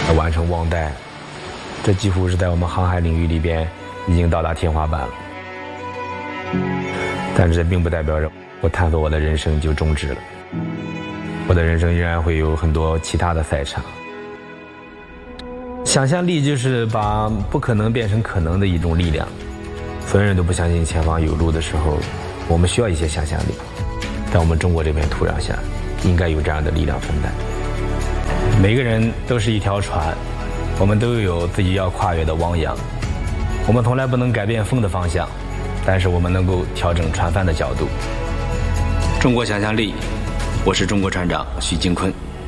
来完成忘带，这几乎是在我们航海领域里边已经到达天花板了。但是这并不代表着我探索我的人生就终止了，我的人生依然会有很多其他的赛场。想象力就是把不可能变成可能的一种力量。所有人都不相信前方有路的时候，我们需要一些想象力。在我们中国这片土壤下，应该有这样的力量存在。每个人都是一条船，我们都有自己要跨越的汪洋。我们从来不能改变风的方向，但是我们能够调整船帆的角度。中国想象力，我是中国船长许金坤。